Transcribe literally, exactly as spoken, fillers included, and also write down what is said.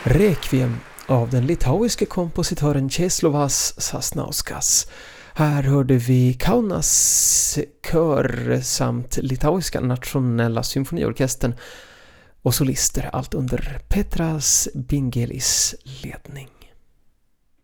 Requiem av den litauiske kompositören Česlovas Sasnauskas. Här hörde vi Kaunas kör samt litauiska nationella symfoniorkestern och solister, allt under Petras Bingelis ledning.